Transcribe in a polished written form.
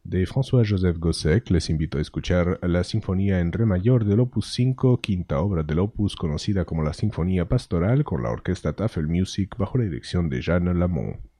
De François-Joseph Gossec les invito a escuchar la Sinfonía en Re mayor del Opus 5, quinta obra del Opus, conocida como la Sinfonía Pastoral, con la orquesta Tafelmusik bajo la dirección de Jeanne Lamont.